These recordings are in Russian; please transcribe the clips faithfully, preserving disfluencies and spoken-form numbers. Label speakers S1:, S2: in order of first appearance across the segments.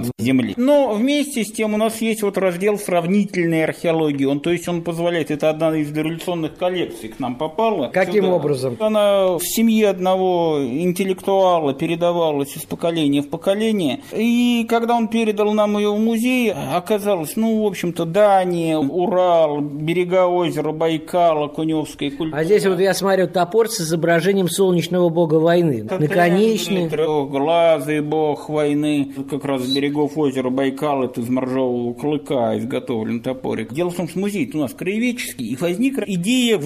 S1: Земли. Но вместе с тем у нас есть вот раздел сравнительной археологии. Он, то есть он позволяет, это одна из дореволюционных коллекций к нам попала.
S2: Каким
S1: сюда.
S2: образом?
S1: Она в семье одного интеллектуала передавалась из поколения в поколение. И когда он передал нам ее в музей, оказалось, ну, в общем-то, Дания, Урал, берега озера Байкала, Куневская культура.
S2: А здесь вот я смотрю топор с изображением солнечного бога войны. Наконечный.
S1: Трехглазый бог войны. Как раз с берегов озера Байкал, это из моржового клыка изготовлен топорик. Дело в том, что музей у нас краеведческий, и возникла идея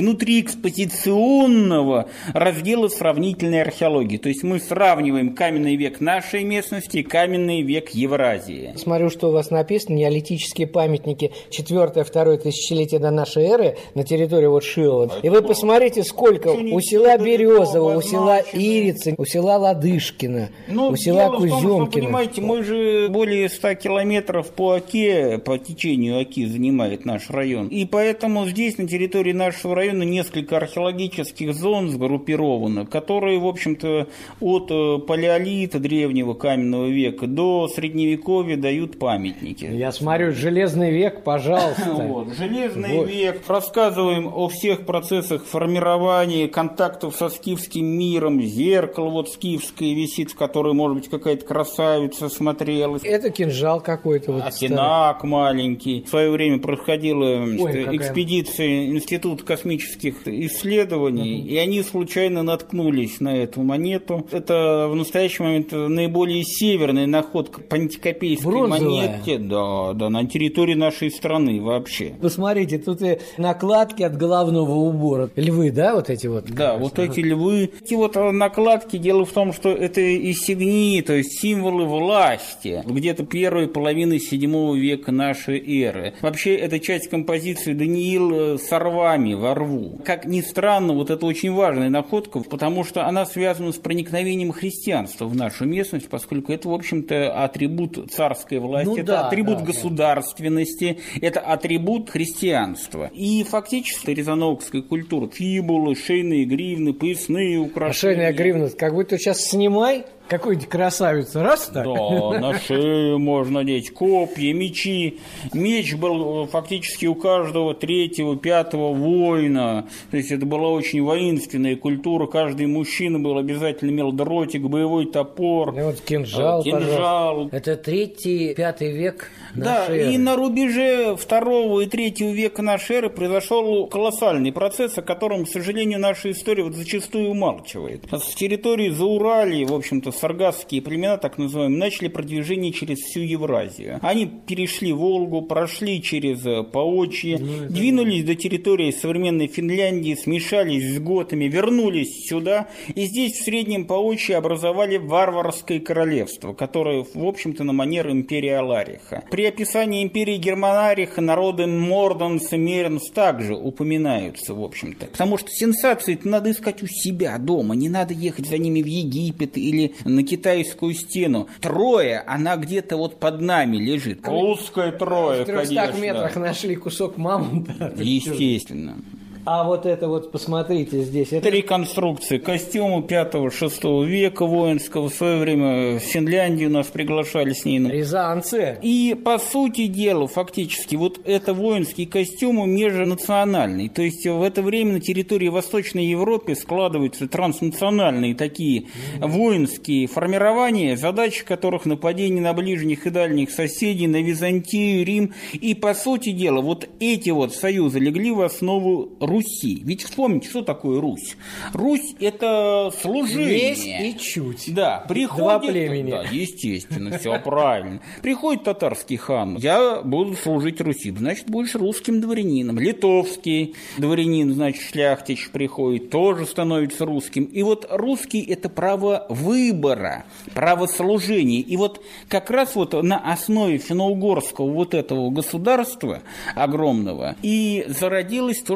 S1: внутриэкспозиционного раздела сравнительной археологии. То есть мы сравниваем каменный век нашей местности и каменный век Евразии.
S2: Смотрю, что у вас написано, неолитические памятники четвёртое-второе тысячелетие до нашей эры на территории вот Шилова. И вы посмотрите, сколько у села Березово, у села Ирицы, у села Ладышкино,
S1: ну,
S2: у села
S1: дело в том,
S2: Кузёмкино.
S1: что, понимаете, мы же более ста километров по Оке, по течению Оки занимает наш район. И поэтому здесь на территории нашего района несколько археологических зон сгруппировано, которые, в общем-то, от палеолита древнего каменного века до средневековья дают памятники.
S2: Я смотрю, железный век, пожалуйста.
S1: Вот, железный вот. век. Рассказываем о всех процессах формирования контактов со скифским миром. Зеркало вот скифское висит, в которое, может быть, какая-то красавица смотрелась.
S2: Это кинжал какой-то. Вот
S1: Акинак маленький. В свое время происходила Ой, экспедиция Института космических исследований, угу. и они случайно наткнулись на эту монету. Это в настоящий момент наиболее северная находка по антикопейской Бронзовая. монете. Да, да, на территории нашей страны вообще.
S2: Посмотрите, тут и накладки от головного убора. Львы, да, вот эти вот?
S1: Да, вот ага. эти львы. Эти вот накладки, дело в том, что это инсигнии, то есть символы власти. Где-то первой половины седьмого века нашей эры. Вообще, это часть композиции Даниил Сарвами во рву. Как ни странно, вот это очень важная находка, потому что она связана с проникновением христианства в нашу местность, поскольку это, в общем-то, атрибут царской власти, ну, это да, атрибут да, государственности, да. это атрибут христианства. И фактически рязанокская культура, фибулы, шейные гривны, поясные украшения.
S2: Шейная гривна, как будто сейчас снимай. Какой-нибудь красавица, раз так?
S1: Да, на шею можно надеть копья, мечи. Меч был фактически у каждого третьего, пятого воина. То есть это была очень воинственная культура. Каждый мужчина был обязательно имел дротик, боевой топор.
S2: И вот кинжал,
S1: кинжал.
S2: Это третий, пятый век
S1: да,
S2: нашей эры.
S1: И на рубеже второго и третьего века нашей эры произошел колоссальный процесс, о котором, к сожалению, наша история вот зачастую умалчивает. С территории Зауралья, в общем-то, саргасские племена, так называемые, начали продвижение через всю Евразию. Они перешли Волгу, прошли через Поочье, ну, двинулись до территории современной Финляндии, смешались с готами, вернулись сюда, и здесь в Среднем Поочье образовали варварское королевство, которое, в общем-то, на манер империи Алариха. При описании империи Германариха народы Морданс и Меренс также упоминаются, в общем-то. Потому что сенсации-то надо искать у себя дома, не надо ехать за ними в Египет или на Китайскую стену. Троя, она где-то вот под нами лежит. Русская Троя, конечно.
S2: В трёхстах метрах нашли кусок мамонта.
S1: Естественно.
S2: А вот это вот, посмотрите, здесь.
S1: Это реконструкция костюма пятого-шестого века воинского. В свое время в Финляндию нас приглашали с ней.
S2: Рязанцы.
S1: И, по сути дела, фактически, вот это воинский костюм межнациональный. То есть в это время на территории Восточной Европы складываются транснациональные такие mm-hmm. воинские формирования, задачи которых нападение на ближних и дальних соседей, на Византию, Рим. И, по сути дела, вот эти вот союзы легли в основу Руси. Ведь вспомните, что такое Русь. Русь – это служение.
S2: Есть и чуть.
S1: Да, приходит...
S2: Два племени.
S1: Да, естественно, все правильно. Приходит татарский хан, я буду служить Руси, значит, будешь русским дворянином. Литовский дворянин, значит, шляхтич приходит, тоже становится русским. И вот русский – это право выбора, право служения. И вот как раз вот на основе финно-угорского вот этого государства огромного и зародилось то, что мы называем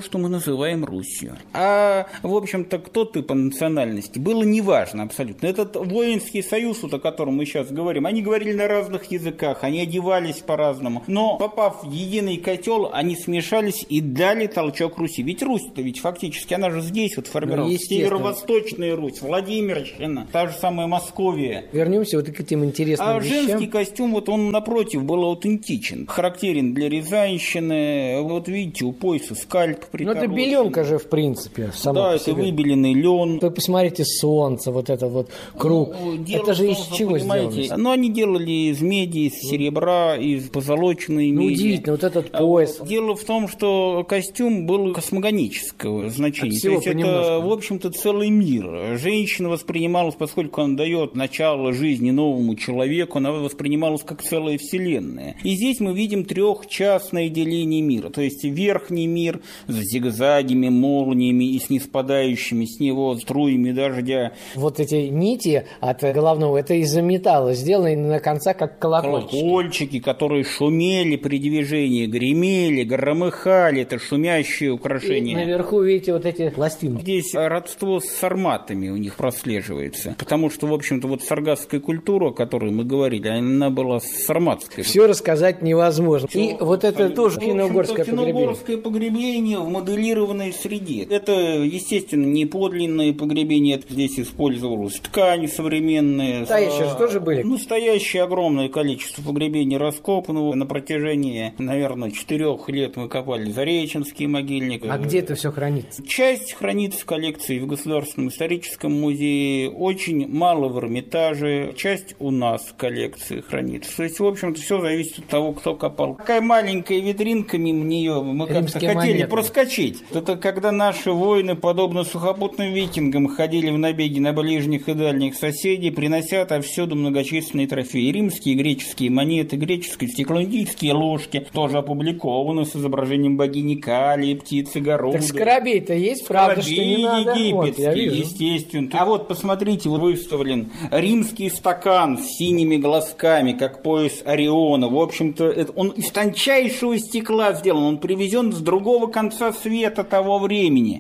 S1: называем Русью. А, в общем-то, кто ты по национальности, было неважно абсолютно. Этот воинский союз, о котором мы сейчас говорим, они говорили на разных языках, они одевались по-разному. Но, попав в единый котел, они смешались и дали толчок Руси. Ведь Русь-то ведь фактически, она же здесь вот формировалась. Ну, Северо-восточная Русь, Владимирщина, та же самая Московия.
S2: Вернемся вот к этим интересным
S1: а
S2: вещам. А
S1: женский костюм, вот он, напротив, был аутентичен. Характерен для Рязанщины. Вот видите, у пояса скальп приторочен.
S2: Ну, это беленка же, в принципе, сама
S1: Да,
S2: по
S1: это
S2: себе.
S1: Выбеленный лен.
S2: Вы посмотрите, солнце, вот это вот круг.
S1: Ну,
S2: это же
S1: том,
S2: из чего сделано?
S1: Ну, они делали из меди, из серебра, из позолоченной
S2: ну,
S1: меди.
S2: Удивительно, вот этот пояс.
S1: Дело в том, что костюм был космогонического значения. То есть это, в общем-то, целый мир. Женщина воспринималась, поскольку она дает начало жизни новому человеку, она воспринималась как целая вселенная. И здесь мы видим трехчастное деление мира. То есть верхний мир с зигзагами, молниями и с ниспадающими с него струями дождя.
S2: Вот эти нити от головного, это из-за металла, сделаны на концах как колокольчики.
S1: Колокольчики, которые шумели при движении, гремели, громыхали, это шумящие украшения.
S2: И наверху видите вот эти пластинки.
S1: Здесь родство с сарматами у них прослеживается, потому что, в общем-то, вот саргасская культура, о которой мы говорили, она была сарматской.
S2: Все рассказать невозможно. Все, и вот это тоже финно-угорское
S1: погребение. Финно-угорское погребение в моделированной среде. Это, естественно, не подлинное погребение, это здесь использовалась ткань современная.
S2: Настоящие же тоже были?
S1: Настоящее огромное количество погребений раскопано. На протяжении, наверное, четырех лет мы копали Зареченский могильник.
S2: А где это все хранится?
S1: Часть хранится в коллекции в Государственном историческом музее, очень мало в Эрмитаже, часть у нас в коллекции хранится. То есть, в общем-то, все зависит от того, кто копал. Такая маленькая витринка, мимо нее мы как-то хотели монеты. проскочить. Это когда наши воины, подобно сухопутным викингам, ходили в набеги на ближних и дальних соседей, принося отовсюду многочисленные трофеи. Римские, греческие монеты, греческие стеклоиндийские ложки, тоже опубликованы с изображением богини Калии, птицы Горуды.
S2: Так скоробей-то есть, правда,
S1: Скоробей
S2: что не надо.
S1: египетский, вот, естественно. А вот посмотрите, вот выставлен римский стакан с синими глазками, как пояс Ориона. В общем-то, это, он из тончайшего стекла сделан, он привезен с другого конца света того времени.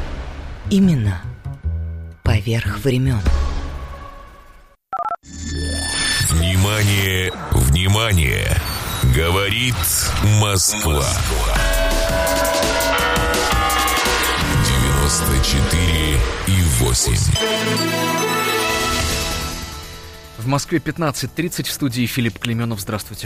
S3: Именно поверх времен.
S4: Внимание, внимание! Говорит Москва. девяносто четыре и восемь.
S5: В Москве пятнадцать тридцать, в студии Филипп Клейменов. Здравствуйте.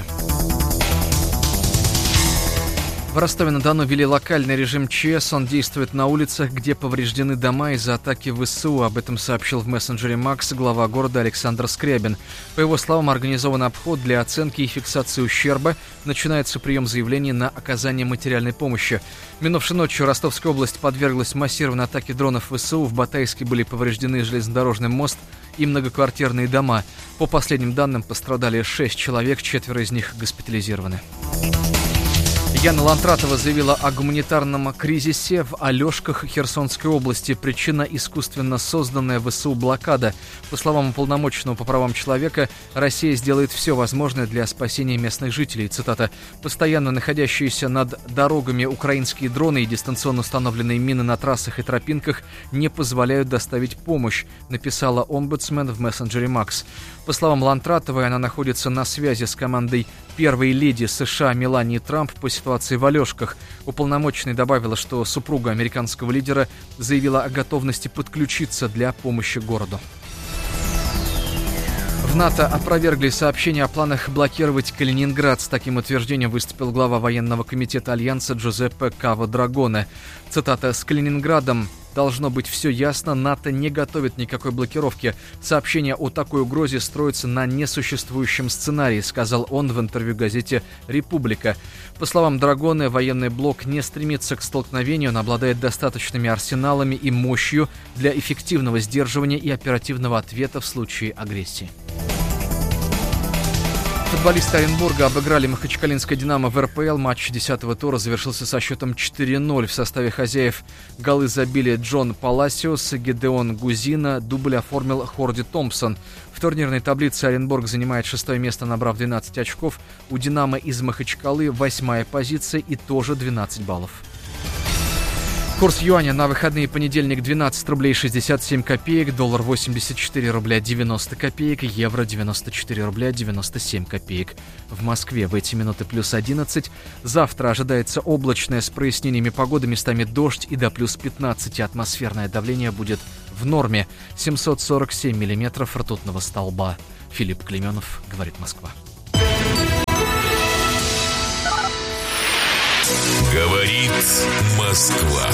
S5: В Ростове-на-Дону ввели локальный режим ЧС. Он действует на улицах, где повреждены дома из-за атаки ВСУ. Об этом сообщил в мессенджере Макс глава города Александр Скрябин. По его словам, организован обход для оценки и фиксации ущерба. Начинается прием заявлений на оказание материальной помощи. Минувшей ночью Ростовская область подверглась массированной атаке дронов ВСУ. В Батайске были повреждены железнодорожный мост и многоквартирные дома. По последним данным, пострадали шесть человек, четверо из них госпитализированы. Яна Лантратова заявила о гуманитарном кризисе в Алешках Херсонской области. Причина – искусственно созданная ВСУ блокада. По словам уполномоченного по правам человека, Россия сделает все возможное для спасения местных жителей. Цитата. «Постоянно находящиеся над дорогами украинские дроны и дистанционно установленные мины на трассах и тропинках не позволяют доставить помощь», написала омбудсмен в мессенджере Макс. По словам Лантратовой, она находится на связи с командой первой леди США Мелании Трамп по ситуации в Алешках. Уполномоченный добавила, что супруга американского лидера заявила о готовности подключиться для помощи городу. В НАТО опровергли сообщение о планах блокировать Калининград. С таким утверждением выступил глава военного комитета Альянса Джузеппе Каво Драгоне. Цитата: «С Калининградом должно быть все ясно, НАТО не готовит никакой блокировки. Сообщение о такой угрозе строится на несуществующем сценарии», сказал он в интервью газете «Република». По словам Драгоне, военный блок не стремится к столкновению, он обладает достаточными арсеналами и мощью для эффективного сдерживания и оперативного ответа в случае агрессии. Футболисты Оренбурга обыграли Махачкалинское «Динамо» в эр пэ эл. Матч десятого тура завершился со счетом четыре ноль. В составе хозяев голы забили Джон Паласиос, Гедеон Гузина, дубль оформил Хорди Томпсон. В турнирной таблице Оренбург занимает шестое место, набрав двенадцать очков. У «Динамо» из Махачкалы восьмая позиция и тоже двенадцать баллов. Курс юаня на выходные: понедельник двенадцать рублей шестьдесят семь копеек, доллар восемьдесят четыре рубля девяносто копеек, евро девяносто четыре рубля девяносто семь копеек. В Москве в эти минуты плюс одиннадцать. Завтра ожидается облачное с прояснениями погоды, местами дождь и до плюс пятнадцать. Атмосферное давление будет в норме семьсот сорок семь миллиметров ртутного столба. Филипп Клейменов, говорит Москва.
S4: Говорит Москва.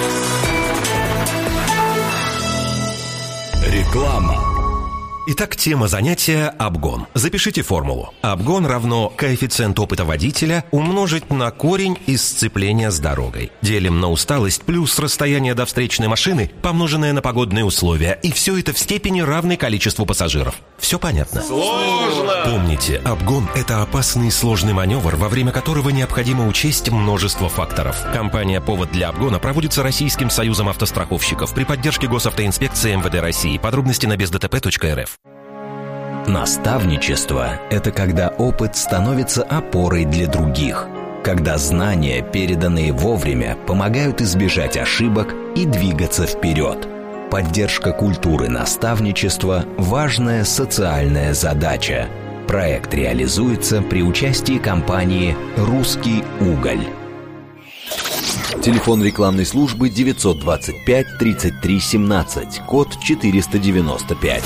S6: Реклама. Итак, тема занятия – обгон. Запишите формулу. Обгон равно коэффициент опыта водителя умножить на корень из сцепления с дорогой. Делим на усталость плюс расстояние до встречной машины, помноженное на погодные условия. И все это в степени равной количеству пассажиров. Все понятно? Сложно! Помните, обгон – это опасный и сложный маневр, во время которого необходимо учесть множество факторов. Компания «Повод для обгона» проводится Российским союзом автостраховщиков при поддержке Госавтоинспекции эм вэ дэ России. Подробности на без дэ тэ пэ точка эр эф.
S7: Наставничество – это когда опыт становится опорой для других. Когда знания, переданные вовремя, помогают избежать ошибок и двигаться вперед. Поддержка культуры наставничества – важная социальная задача. Проект реализуется при участии компании «Русский уголь».
S8: Телефон рекламной службы девятьсот двадцать пять тридцать три семнадцать, код четыреста девяносто пять.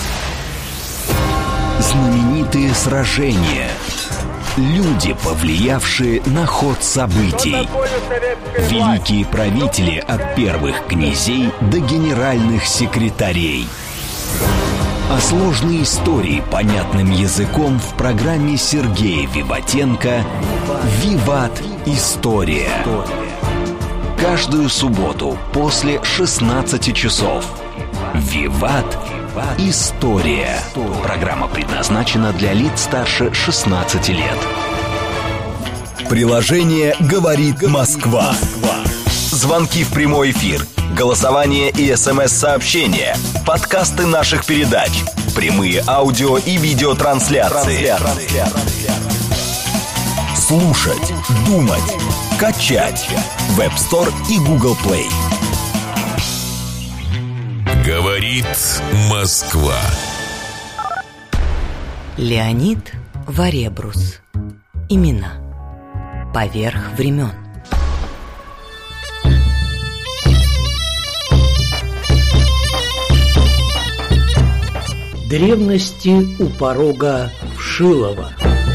S7: Знаменитые сражения. Люди, повлиявшие на ход событий. Великие правители от первых князей до генеральных секретарей. А сложные истории понятным языком в программе Сергея Виватенко «Виват. История». Каждую субботу после шестнадцати часов. «Виват. История». Программа предназначена для лиц старше шестнадцати лет.
S8: Приложение «Говорит Москва». Звонки в прямой эфир, голосование и смс-сообщения, подкасты наших передач, прямые аудио и видеотрансляции. Слушать, думать, качать. Web Store и Google Play.
S4: Говорит Москва.
S3: Леонид Варебрус. Имена. Поверх времен.
S2: Древности у порога Вшилова.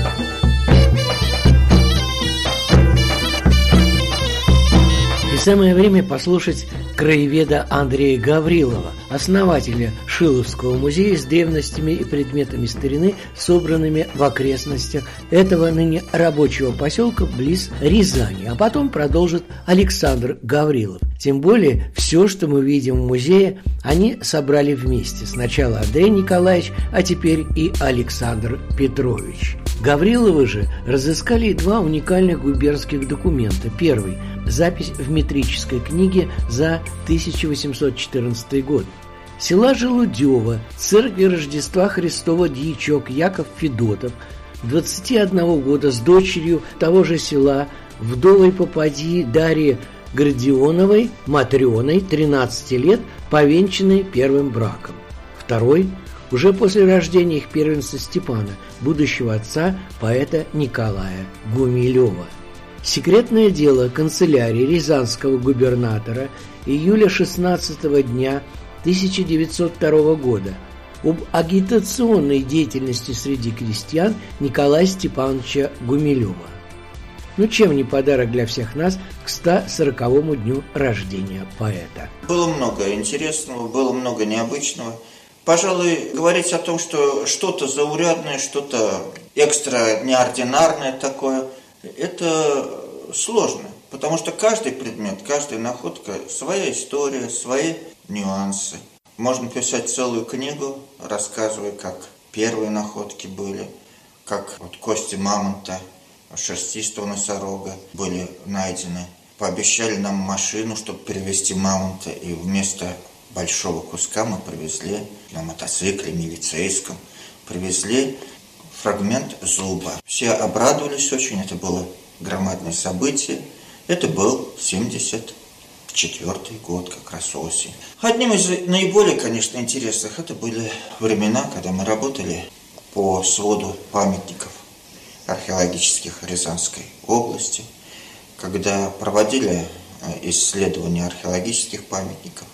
S2: И самое время послушать краеведа Андрея Гаврилова, основателя Шиловского музея с древностями и предметами старины, собранными в окрестностях этого ныне рабочего поселка близ Рязани. А потом продолжит Александр Гаврилов. Тем более, все, что мы видим в музее, они собрали вместе. Сначала Андрей Николаевич, а теперь и Александр Петрович. Гавриловы же разыскали два уникальных губернских документа. Первый – запись в метрической книге за тысяча восемьсот четырнадцатый год. Села Желудево, церкви Рождества Христова дьячок Яков Федотов, двадцати одного года, с дочерью того же села, вдовой попадьи Дарьи Гордионовой, Матрёной, тринадцати лет, повенчанной первым браком. Второй – уже после рождения их первенца Степана, будущего отца поэта Николая Гумилева. Секретное дело канцелярии рязанского губернатора июля шестнадцатого дня тысяча девятьсот второго года об агитационной деятельности среди крестьян Николая Степановича Гумилева. Ну, чем не подарок для всех нас к ста сороковому дню рождения поэта?
S9: Было много интересного, было много необычного. Пожалуй, говорить о том, что что-то заурядное, что-то экстраординарное такое, это сложно. Потому что каждый предмет, каждая находка, своя история, свои нюансы. Можно писать целую книгу, рассказывая, как первые находки были, как вот кости мамонта, шерстистого носорога были найдены. Пообещали нам машину, чтобы перевезти мамонта, и вместо большого куска мы привезли на мотоцикле милицейском, привезли фрагмент зуба. Все обрадовались очень, это было громадное событие. Это был семьдесят четвертый год, как раз осень. Одним из наиболее, конечно, интересных это были времена, когда мы работали по своду памятников археологических Рязанской области, когда проводили исследования археологических памятников.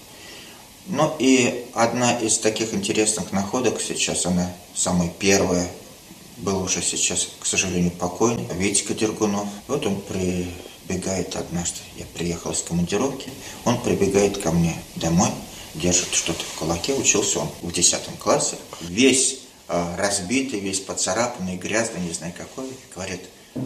S9: Ну и одна из таких интересных находок, сейчас она самая первая, был уже сейчас, к сожалению, покойный, Витька Дергунов. Вот он прибегает однажды, я приехал из командировки, он прибегает ко мне домой, держит что-то в кулаке, учился он в десятом классе, весь э, разбитый, весь поцарапанный, грязный, не знаю какой, говорит: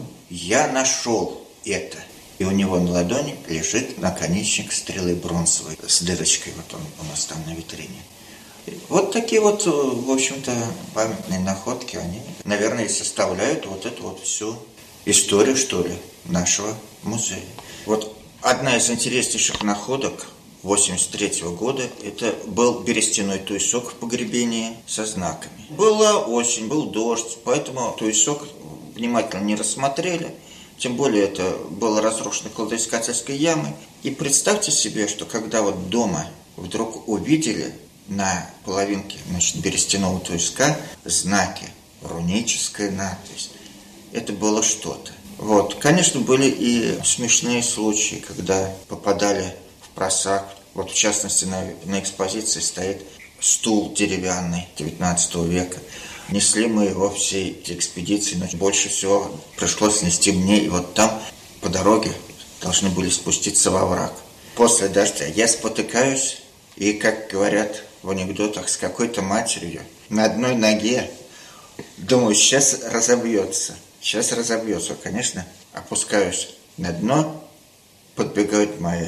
S9: я нашел это. И у него на ладони лежит наконечник стрелы бронзовой с дырочкой, вот он у нас там на витрине. Вот такие вот, в общем-то, памятные находки, они, наверное, и составляют вот эту вот всю историю, что ли, нашего музея. Вот одна из интереснейших находок восемьдесят третьего года, это был берестяной туесок в погребении со знаками. Была осень, был дождь, поэтому туесок внимательно не рассмотрели. Тем более это было разрушено кладоискательской ямой. И представьте себе, что когда вот дома вдруг увидели на половинке, значит, берестяного туеска знаки, руническая надпись, это было что-то. Вот, конечно, были и смешные случаи, когда попадали в просак. Вот, в частности, на, на экспозиции стоит стул деревянный девятнадцатого века. Несли мы его всей эти экспедиции, но больше всего пришлось нести мне. И вот там по дороге должны были спуститься во враг. После дождя я спотыкаюсь, и, как говорят в анекдотах, с какой-то матерью на одной ноге. Думаю, сейчас разобьется. Сейчас разобьется. Конечно, опускаюсь на дно, подбегают мои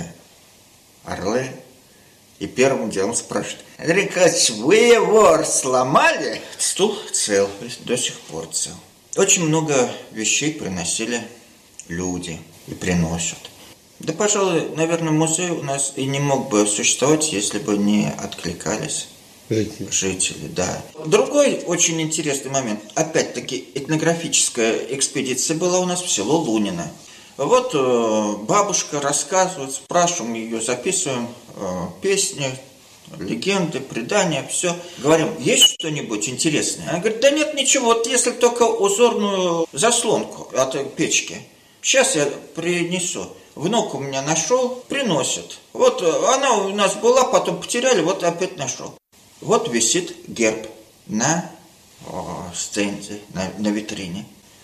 S9: орлы, и первым делом спрашивают: Андрей Николаевич, вы его сломали? Стул цел, до сих пор цел. Очень много вещей приносили люди и приносят. Да, пожалуй, наверное, музей у нас и не мог бы существовать, если бы не откликались жители. Жители, да. Другой очень интересный момент. Опять-таки, этнографическая экспедиция была у нас в село Лунино. Вот э, бабушка рассказывает, спрашиваем ее, записываем э, песни, легенды, предания, все. Говорим: есть что-нибудь интересное? Она говорит: да нет, ничего, вот если только узорную заслонку от печки. Сейчас я принесу. Внук у меня нашел, приносит. Вот она у нас была, потом потеряли, вот опять нашел. Вот висит герб на о, стенде, на, на витрине.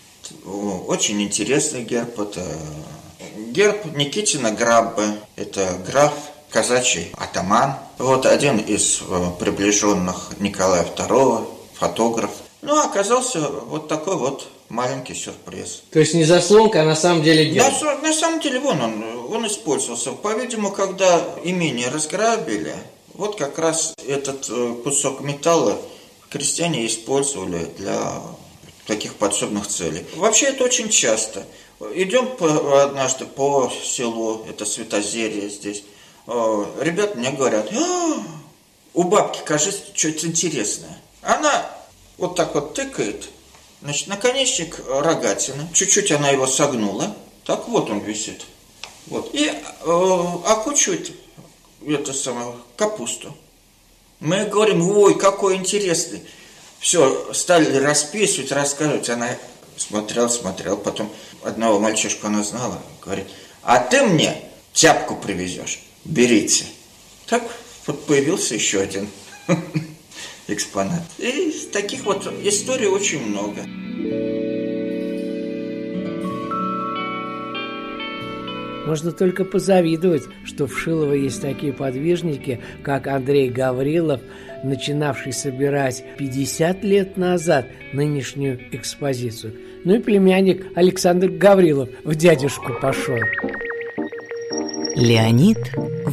S9: Очень интересный герб. Это герб Никитина Граббы. Это граф, казачий атаман. Вот один из приближенных Николая второго, фотограф. Ну, оказался вот такой вот маленький сюрприз.
S2: То есть не заслонка, а на самом деле герб?
S9: На, на самом деле, вон он, он использовался. По-видимому, когда имение разграбили, вот как раз этот кусок металла крестьяне использовали для таких подсобных целей. Вообще это очень часто. Идем по, однажды по селу, это Святозерье здесь. Ребята мне говорят: а, у бабки, кажется, что-то интересное. Она вот так вот тыкает, значит, наконечник рогатины, чуть-чуть она его согнула, так вот он висит. Вот. И э, окучивает это самое, капусту. Мы говорим: ой, какой интересный. Все, стали расписывать, рассказывать. Она смотрела, смотрела. Потом одного мальчишку она знала. Говорит: а ты мне тяпку привезешь, берите. Так вот появился еще один экспонат. И таких вот историй очень много.
S2: Можно только позавидовать, что в Шилово есть такие подвижники, как Андрей Гаврилов, начинавший собирать пятьдесят лет назад нынешнюю экспозицию. Ну и племянник Александр Гаврилов в дядюшку пошел.
S3: Леонид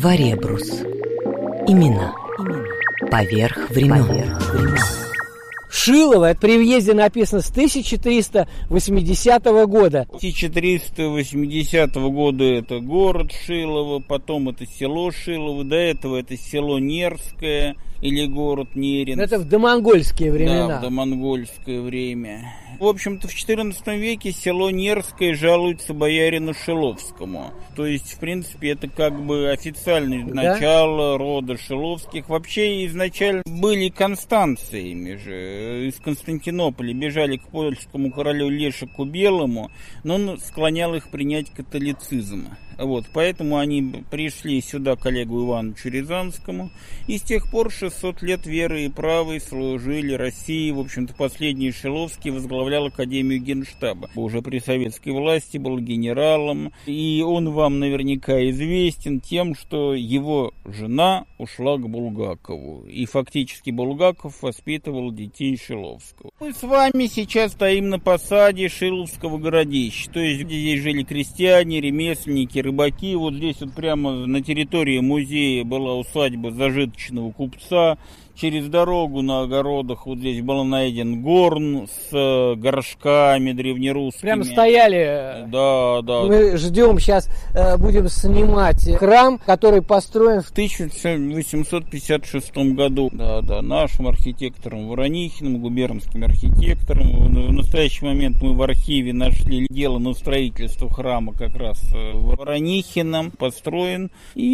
S3: Варебрус. Имена. Поверх времен.
S2: Шилово при въезде написано с тысяча триста восьмидесятого года.
S1: тысяча триста восьмидесятого года это город Шилово, потом это село Шилово, до этого это село Нерское или город Неринск.
S2: Это в домонгольские времена.
S1: Да, в домонгольское время. В общем-то, в четырнадцатом веке село Нерское жалуется боярину Шиловскому. То есть, в принципе, это как бы официальное да? начало рода Шиловских. Вообще, изначально были констанциями же. Из Константинополя бежали к польскому королю Лешику Белому, но он склонял их принять католицизм. Вот, поэтому они пришли сюда к Олегу Ивановичу Рязанскому, и с тех пор шестьсот лет веры и правой служили России. В общем-то, последний Шиловский возглавлял Академию Генштаба. Уже при советской власти был генералом, и он вам наверняка известен тем, что его жена ушла к Булгакову, и фактически Булгаков воспитывал детей Шиловского. Мы с вами сейчас стоим на посаде Шиловского городища, то есть здесь жили крестьяне, ремесленники, рыбаки. Вот здесь вот прямо на территории музея была усадьба зажиточного купца. Через дорогу на огородах вот здесь был найден горн с горшками древнерусскими.
S2: Прямо стояли.
S1: Да, да.
S2: Мы ждем, сейчас э, будем снимать храм, который построен
S1: в тысяча восемьсот пятьдесят шестом году. Да, да, нашим архитектором Воронихиным, губернским архитектором. В настоящий момент мы в архиве нашли дело на строительство храма как раз Воронихиным. Построен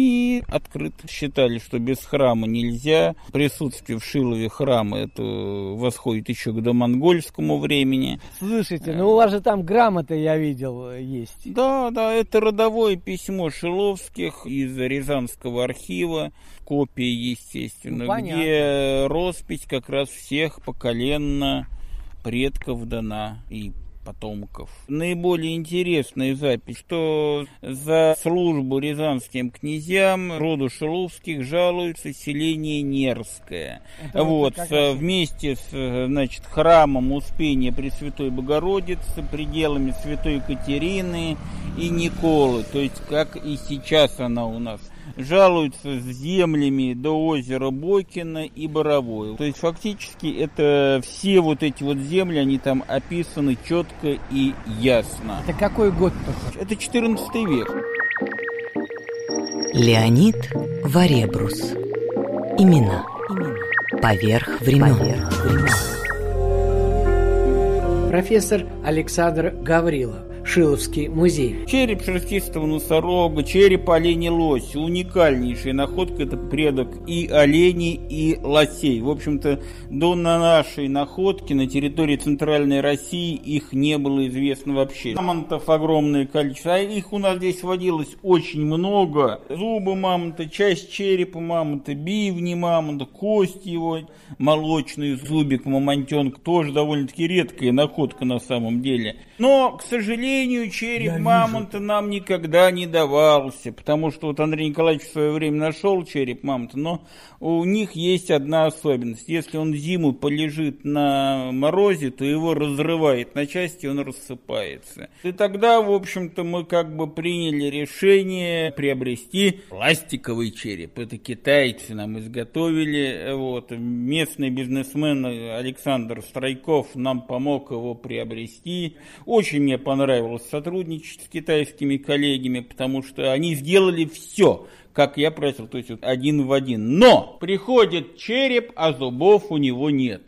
S1: и открыт. Считали, что без храма нельзя. Присутствие в Шилове храма это восходит еще к домонгольскому времени.
S2: Слушайте, ну у вас же там грамота, я видел, есть.
S1: Да, да, это родовое письмо Шиловских из Рязанского архива, копия, естественно, ну, где роспись как раз всех поколенно предков дана и потомков. Наиболее интересная запись, что за службу рязанским князьям роду Шиловских жалуется селение Нерское. Это вот, вот вместе с, значит, храмом Успения Пресвятой Богородицы, пределами Святой Екатерины и Николы, то есть как и сейчас она у нас. Жалуются с землями до озера Бокина и Боровое. То есть фактически это все вот эти вот земли, они там описаны четко и ясно.
S2: Это какой год-то?
S1: Это четырнадцатый век.
S3: Леонид Варебрус. Имена. Поверх времен. Поверх времен.
S2: Профессор Александр Гаврилов. Шиловский музей.
S1: Череп шерстистого носорога, череп оленей лоси. Уникальнейшая находка, это предок и оленей, и лосей. В общем-то, до нашей находки на территории Центральной России их не было известно вообще. Мамонтов огромное количество, а их у нас здесь водилось очень много. Зубы мамонта, часть черепа мамонта, бивни мамонта, кости его, молочный зубик мамонтенка, тоже довольно-таки редкая находка на самом деле. Но, к сожалению, череп Я мамонта вижу. Нам никогда не давался, потому что вот Андрей Николаевич в свое время нашел череп мамонта, но у них есть одна особенность. Если он зиму полежит на морозе, то его разрывает на части, он рассыпается. И тогда, в общем-то, мы как бы приняли решение приобрести пластиковый череп. Это китайцы нам изготовили. Вот. Местный бизнесмен Александр Стройков нам помог его приобрести. Очень мне понравилось сотрудничать с китайскими коллегами, потому что они сделали все, как я просил, то есть вот один в один. Но приходит череп, а зубов у него нет.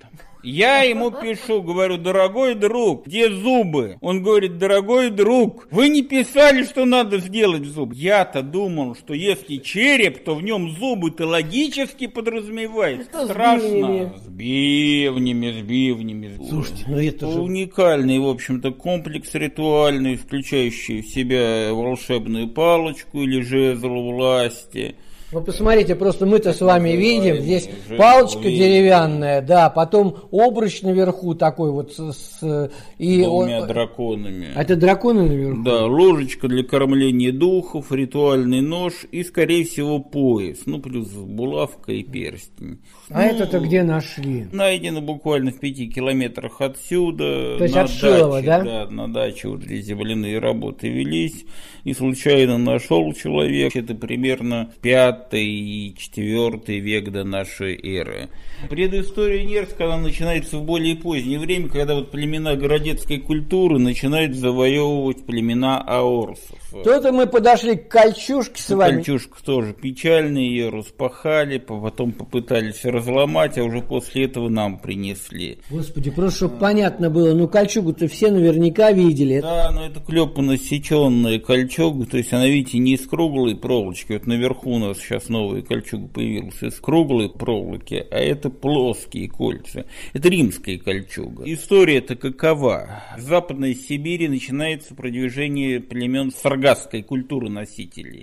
S1: Я ему пишу, говорю: дорогой друг, где зубы? Он говорит: дорогой друг, вы не писали, что надо сделать зуб. Я-то думал, что если череп, то в нем зубы-то логически подразумевается. Это страшно. С бивнями, с бивнями.
S2: Слушайте, ну это же...
S1: Уникальный, в общем-то, комплекс ритуальный, включающий в себя волшебную палочку или жезл власти.
S2: Ну, посмотрите, просто мы-то с вами видим, здесь палочка деревянная, да, потом обруч наверху такой вот с... с
S1: и двумя он... драконами.
S2: А это драконы наверху?
S1: Да, ложечка для кормления духов, ритуальный нож и, скорее всего, пояс, ну, плюс булавка и перстень.
S2: А ну, это-то где нашли?
S1: Найдено буквально в пяти километрах отсюда.
S2: То есть от Шилова, да?
S1: Да, на даче вот здесь земляные работы велись, и случайно нашел человек, это примерно пятый пятый и четвёртый век до нашей эры. Предыстория Нерска, она начинается в более позднее время, когда вот племена городецкой культуры начинают завоевывать племена аорсов.
S2: То-то мы подошли к Кольчужке с вами.
S1: Кольчужка тоже печальная, ее распахали, потом попытались разломать, а уже после этого нам принесли.
S2: Господи, просто чтобы понятно было, ну Кольчугу-то все наверняка видели.
S1: Да, но это клепанно сеченная кольчуга, то есть она, видите, не из круглой проволочки. Вот наверху у нас сейчас новая кольчуга появилась из круглой проволоки, а это плоские кольца. Это римская кольчуга. История-то какова? В Западной Сибири начинается продвижение племен саргасской культуры носителей.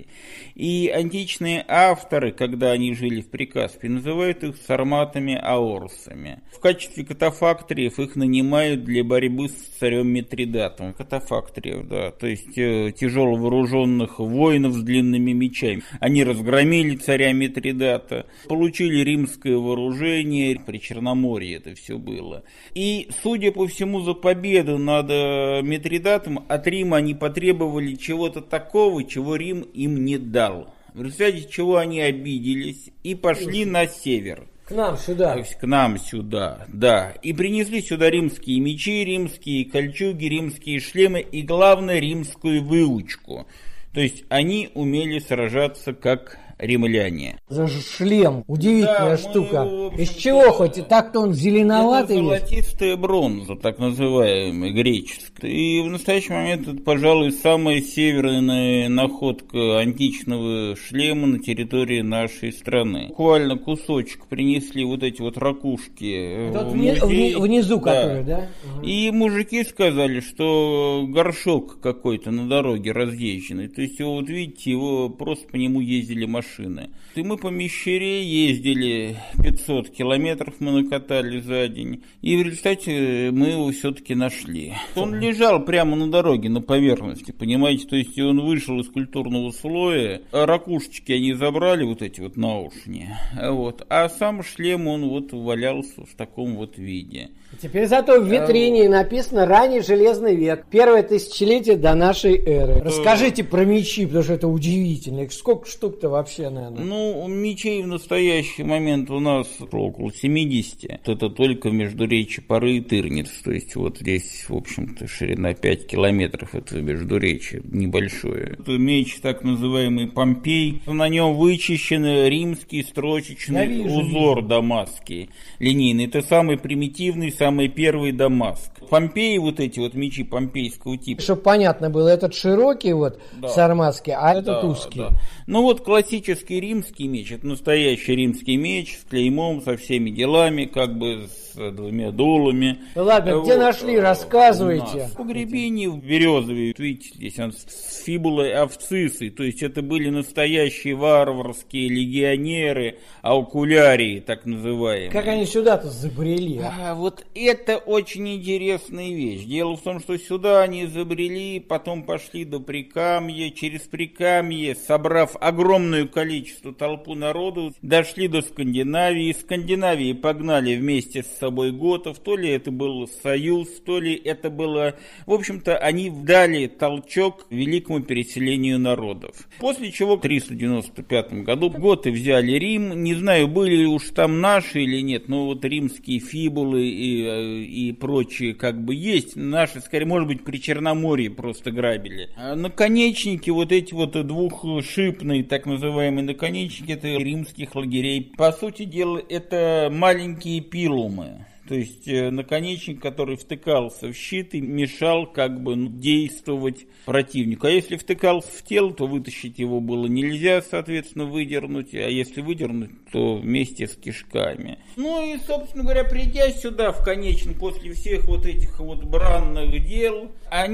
S1: И античные авторы, когда они жили в Прикаспии, называют их сарматами-аорсами. В качестве катафактриев их нанимают для борьбы с царем Митридатом. Катафактриев, да, то есть э, тяжело вооруженных воинов с длинными мечами. Они разгромили царя Митридата, получили римское вооружение, при Черноморье это все было. И, судя по всему, за победу над э, Митридатом от Рима они потребовали чего-то такого, чего Рим им не дал. В результате чего они обиделись и пошли на север.
S2: К нам сюда.
S1: То есть к нам сюда, да. И принесли сюда римские мечи, римские кольчуги, римские шлемы и, главное, римскую выучку. То есть они умели сражаться как римляне.
S2: За шлем. Удивительная
S1: Да,
S2: штука.
S1: мы,
S2: Из чего хоть? Так-то он зеленоватый.
S1: Это золотистая бронза, так называемая, греческая. И в настоящий момент это, пожалуй, самая северная находка античного шлема на территории нашей страны. Буквально кусочек принесли вот эти вот ракушки
S2: Вот
S1: в
S2: вни-
S1: музей.
S2: вни- внизу,
S1: Да.
S2: которые, да? Угу.
S1: И мужики сказали, что горшок какой-то на дороге разъезженный. То есть, его, вот видите, его просто по нему ездили машины. И мы по Мещере ездили пятьсот километров, мы накатали за день. И в результате мы его все-таки нашли. Он лежал прямо на дороге, на поверхности, понимаете? То есть он вышел из культурного слоя, а ракушечки они забрали, вот эти вот наушни. Вот. А сам шлем, он вот валялся в таком вот виде.
S2: Теперь зато в витрине написано «Ранний железный век, первое тысячелетие до нашей эры». Расскажите про мечи, потому что это удивительно. Их сколько штук-то вообще, наверное?
S1: Ну, мечей в настоящий момент у нас около семидесяти. Это только в междуречье Поры и Тырниц. То есть вот здесь, в общем-то, ширина пять километров. Это междуречье небольшое. Это меч, так называемый Помпей. На нем вычищен римский строчечный
S2: вижу,
S1: узор
S2: вижу.
S1: дамасский, линейный. Это самый примитивный, самый первый Дамаск. Помпеи, вот эти вот мечи помпейского типа.
S2: Чтобы понятно было, этот широкий вот,
S1: Да.
S2: сарматский, а этот
S1: Да,
S2: узкий.
S1: да. Ну вот классический римский меч, это настоящий римский меч с клеймом, со всеми делами, как бы с двумя дулами.
S2: Ну ладно, где нашли, рассказывайте.
S1: В погребении в Березове, видите, здесь он с фибулой авцисой, то есть это были настоящие варварские легионеры, аукулярии, так называемые.
S2: Как они сюда-то забрели?
S1: А, вот это очень интересная вещь. Дело в том, что сюда они забрели, потом пошли до Прикамья, через Прикамье, собрав огромное количество толпу народу, дошли до Скандинавии. Из Скандинавии погнали вместе с собой готов. То ли это был союз, то ли это было... В общем-то, они дали толчок великому переселению народов. После чего в триста девяносто пятом году готы взяли Рим. Не знаю, были ли уж там наши или нет, но вот римские фибулы и, и прочие как бы есть. Наши, скорее, может быть, при Черноморье просто грабили. А наконечники, вот эти вот двухшипные, так называемые наконечники, это римских лагерей. По сути дела, это маленькие пилумы. То есть наконечник, который втыкался в щит и мешал как бы действовать противнику. А если втыкался в тело, то вытащить его было нельзя, соответственно, выдернуть. А если выдернуть, то вместе с кишками. Ну и, собственно говоря, придя сюда в конечном, после всех вот этих вот бранных дел,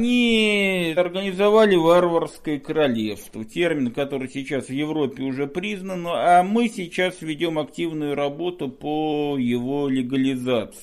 S1: они организовали варварское королевство. Термин, который сейчас в Европе уже признан, а мы сейчас ведем активную работу по его легализации.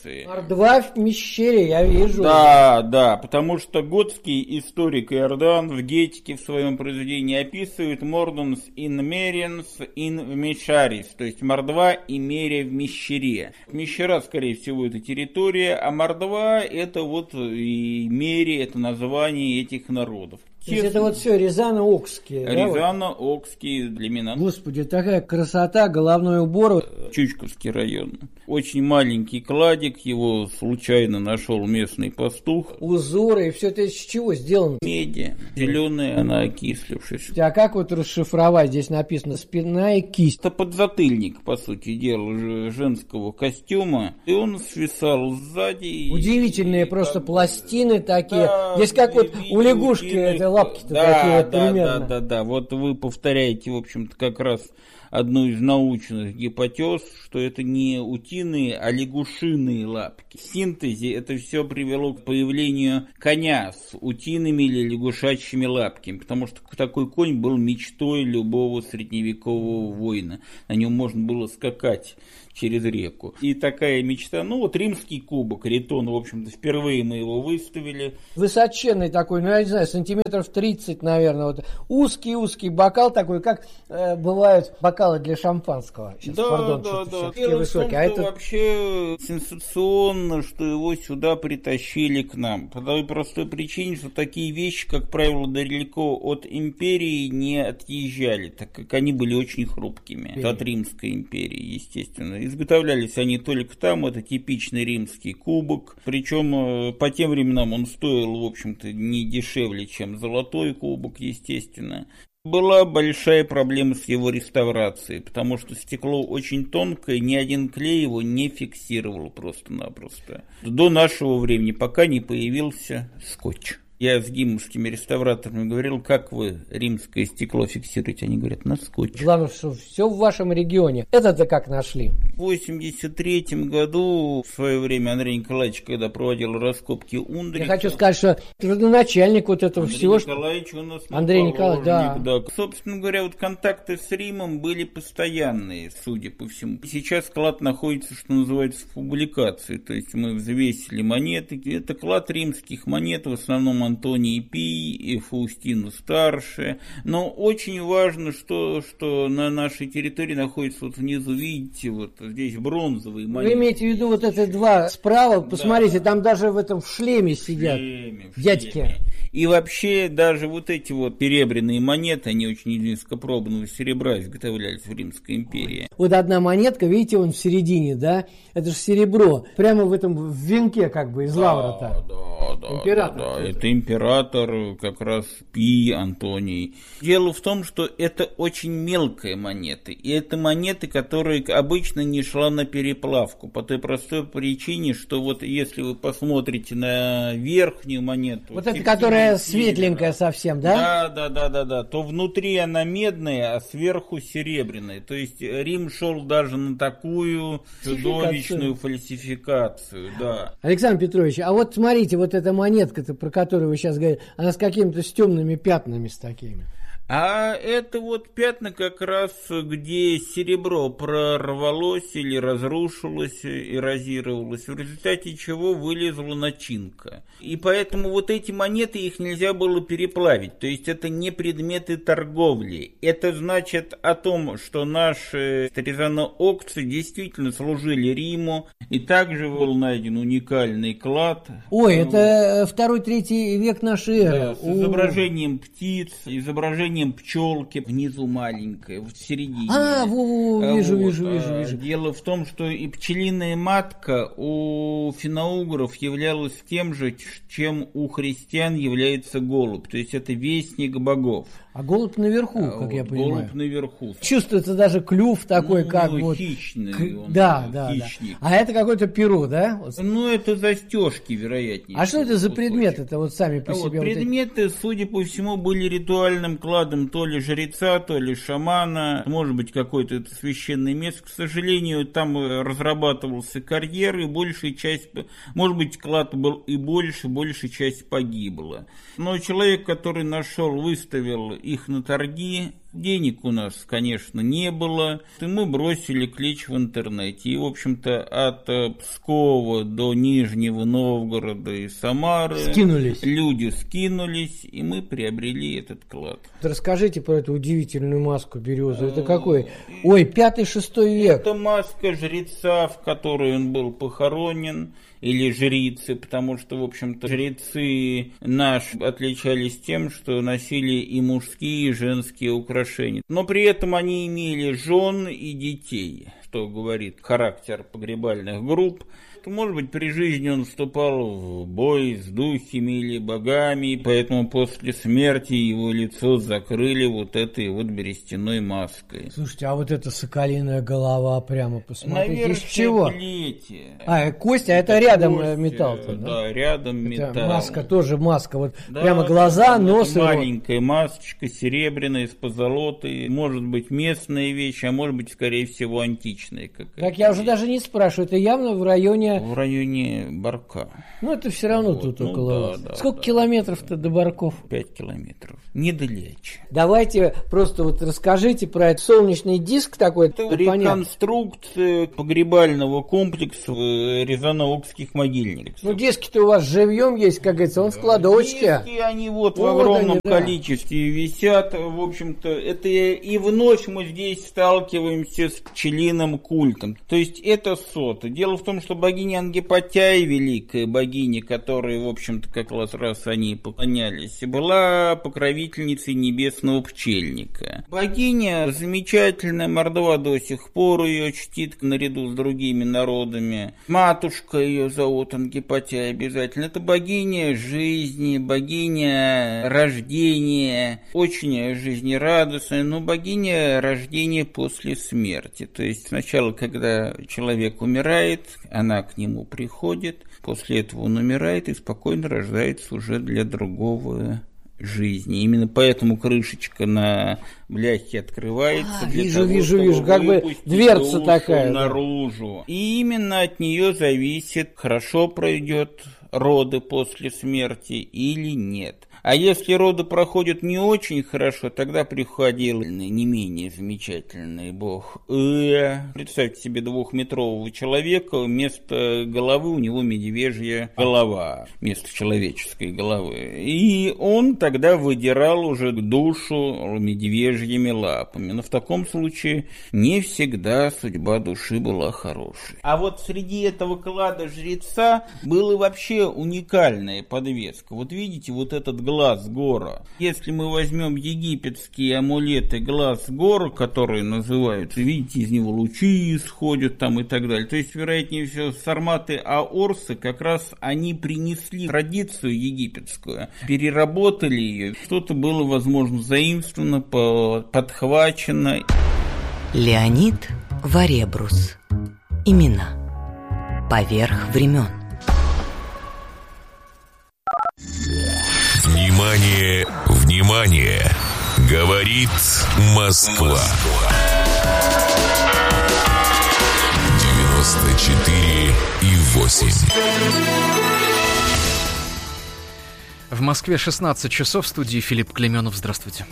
S1: цивилизации.
S2: Мордва в Мещере, я вижу.
S1: Да, да, потому что готский историк Иордан в Гетике в своем произведении описывает Мордунс ин Меренс ин Мещарис, то есть Мордва и Мерия в Мещере. Мещера, скорее всего, это территория, а Мордва это вот и Мерия, это название этих народов.
S2: То есть это вот все Рязано-Окские.
S1: Рязано-Окские племена.
S2: Господи, такая красота, головной убор.
S1: Чучковский район. Очень маленький кладик, его случайно нашел местный пастух.
S2: Узоры, и все это из чего сделано?
S1: Меди, зеленая, она окислившаяся.
S2: А как вот расшифровать? Здесь написано спина и кисть.
S1: Это подзатыльник, по сути дела, женского костюма. И он свисал сзади.
S2: Удивительные
S1: и,
S2: просто
S1: как...
S2: пластины такие.
S1: Да,
S2: здесь как вот у лягушки это лапки-то
S1: да,
S2: такие вот
S1: да,
S2: примерно.
S1: Да, да, да. Вот вы повторяете, в общем-то, как раз одну из научных гипотез, что это не утиные, а лягушиные лапки. В синтезе это все привело к появлению коня с утиными или лягушачьими лапками, потому что такой конь был мечтой любого средневекового воина. На нем можно было скакать через реку. И такая мечта, ну вот римский кубок, Ритон, в общем-то, впервые мы его выставили.
S2: Высоченный такой, ну я не знаю, сантиметров тридцать, наверное, вот узкий-узкий бокал такой, как э, бывают бокалы для шампанского. Сейчас,
S1: да,
S2: пардон,
S1: да, да.
S2: Дело высокий,
S1: в том,
S2: а это
S1: вообще сенсационно, что его сюда притащили к нам. По той простой причине, что такие вещи, как правило, далеко от империи не отъезжали, так как они были очень хрупкими. Империя. От Римской империи, естественно. Изготовлялись они только там, это типичный римский кубок, причем по тем временам он стоил, в общем-то, не дешевле, чем золотой кубок, естественно. Была большая проблема с его реставрацией, потому что стекло очень тонкое, ни один клей его не фиксировал просто-напросто. До нашего времени, пока не появился скотч. Я с гимовскими реставраторами говорил, как вы римское стекло фиксируете? Они говорят, на скотч.
S2: Главное, что все в вашем регионе. Это-то как нашли?
S1: В восемьдесят третьем году, в свое время, Андрей Николаевич, когда проводил раскопки Ундриха...
S2: Я хочу сказать, что родоначальник вот этого
S1: Андрей
S2: всего...
S1: Николаевич у нас...
S2: Андрей Николаевич, да.
S1: да. Собственно говоря, вот контакты с Римом были постоянные, судя по всему. Сейчас клад находится, что называется, в публикации. То есть мы взвесили монеты. Это клад римских монет, в основном Антоний Пий и Фаустину Старше. Но очень важно, что, что на нашей территории находится вот внизу, видите, вот здесь бронзовые монеты.
S2: Вы имеете в виду вот эти два справа? Посмотрите, да. Там даже в этом в шлеме сидят в шлеме, в дядьки. Шлеме.
S1: И вообще даже вот эти вот перебренные монеты, они очень низкопробного серебра изготовлялись в Римской империи.
S2: Вот одна монетка, видите, он в середине, да? Это же серебро. Прямо в этом в венке как бы из
S1: да,
S2: лавра-то.
S1: Да, да,
S2: император.
S1: Да, да. Это император, как раз Пий Антоний. Дело в том, что это очень мелкая монета. И это монеты, которые обычно не шла на переплавку. По той простой причине, что вот если вы посмотрите на верхнюю монету...
S2: Вот это, которая светленькая совсем, да?
S1: Да, да, да, да, да. То внутри она медная, а сверху серебряная. То есть Рим шел даже на такую чудовищную фальсификацию, да.
S2: Александр Петрович, а вот смотрите, вот эта монетка-то, про которую вы сейчас говорите, она с какими-то с темными пятнами с такими.
S1: А это вот пятна как раз, где серебро прорвалось или разрушилось, эрозировалось, в результате чего вылезла начинка. И поэтому вот эти монеты, их нельзя было переплавить. То есть это не предметы торговли. Это значит о том, что наши Рязано-Окцы действительно служили Риму. И также был найден уникальный клад.
S2: Ой, ну, это второй-третий век нашей эры.
S1: Да, с изображением птиц, изображением пчелки, внизу маленькая, в середине.
S2: А, во, во, вижу,
S1: вот.
S2: вижу, вижу, вижу.
S1: Дело в том, что и пчелиная матка у финно-угров являлась тем же, чем у христиан является голубь. То есть это вестник богов.
S2: А голубь наверху, как
S1: вот,
S2: я понимаю.
S1: Голубь наверху.
S2: Чувствуется даже клюв такой,
S1: ну,
S2: как
S1: ну,
S2: вот...
S1: хищный.
S2: К...
S1: Он,
S2: да, да,
S1: хищник.
S2: да. А это какое-то перо, да?
S1: Ну, это застежки, вероятнее.
S2: А что это за предметы-то вот сами по
S1: а
S2: себе?
S1: Вот, предметы, вот эти... судя по всему, были ритуальным кладом то ли жреца, то ли шамана. Может быть, какое-то это священное место. К сожалению, там разрабатывался карьер, и большая часть... Может быть, клад был и больше, большая часть погибла. Но человек, который нашел, выставил их на торги, Денег у нас, конечно, не было. И мы бросили клич в интернете. И, в общем-то, от Пскова до Нижнего Новгорода и Самары
S2: скинулись.
S1: Люди скинулись, и мы приобрели этот клад.
S2: Расскажите про эту удивительную маску березу. Это какой? Ой, пятый-шестой век.
S1: Это маска жреца, в которой он был похоронен. Или жрицы, потому что, в общем-то, жрецы наши отличались тем, что носили и мужские, и женские украшения. Но при этом они имели жен и детей, что говорит характер погребальных групп. Может быть, при жизни он вступал в бой с духами или богами, поэтому после смерти его лицо закрыли вот этой вот берестяной маской.
S2: Слушайте, а вот эта соколиная голова, прямо посмотрите,
S1: наверное,
S2: из чего?
S1: Плети.
S2: А, кость, а это, это рядом кость, металл-то, да?
S1: Да, рядом металл.
S2: Это маска тоже маска, вот
S1: да,
S2: прямо глаза,
S1: да,
S2: нос.
S1: Маленькая его. Масочка серебряная, с позолотой, может быть местная вещь, а может быть, скорее всего, античная какая-то.
S2: Так я уже даже не спрашиваю, это явно в районе...
S1: В районе Барка.
S2: Ну, это все равно вот, тут ну, около да, вас. Да, Сколько да. километров-то до Барков?
S1: Пять километров. Недалече.
S2: Давайте просто вот расскажите про этот солнечный диск такой.
S1: Это реконструкция погребального комплекса рязанокских могильников.
S2: Ну, диски-то у вас живьем есть, как говорится, он в кладовочке.
S1: Диски, они вот, вот в огромном они, да. количестве висят. В общем-то, это и вновь мы здесь сталкиваемся с пчелиным культом. То есть, это сота. Дело в том, что богиня Ангипатяй, великая богиня, которой, в общем-то, как раз они поклонялись, была покровительницей небесного пчельника. Богиня замечательная, Мордва до сих пор ее чтит наряду с другими народами. Матушка ее зовут Ангипатяй обязательно. Это богиня жизни, богиня рождения, очень жизнерадостная, но богиня рождения после смерти. То есть сначала, когда человек умирает, она к нему приходит, после этого он умирает и спокойно рождается уже для другого жизни. Именно поэтому крышечка на бляхе открывается.
S2: А,
S1: для
S2: вижу,
S1: того,
S2: вижу,
S1: чтобы
S2: вижу, как бы дверца такая
S1: наружу. Да. И именно от нее зависит, хорошо пройдет роды после смерти или нет. А если роды проходят не очень хорошо, тогда приходил не менее замечательный бог Э. Представьте себе двухметрового человека, вместо головы у него медвежья голова, вместо человеческой головы. И он тогда выдирал уже душу медвежьими лапами. Но в таком случае не всегда судьба души была хорошей. А вот среди этого клада жреца была вообще уникальная подвеска. Вот видите, вот этот глаз глаз гора. Если мы возьмем египетские амулеты глаз гора, которые называются, видите, из него лучи исходят там и так далее. То есть, вероятнее всего, сарматы аорсы как раз они принесли традицию египетскую, переработали ее. Что-то было, возможно, заимствовано, подхвачено.
S3: Леонид Варебрус. Имена. Поверх времен.
S4: Внимание, внимание! Говорит Москва. девяносто четыре и восемь.
S5: В Москве шестнадцать часов, в студии Филипп Клеменов. Здравствуйте.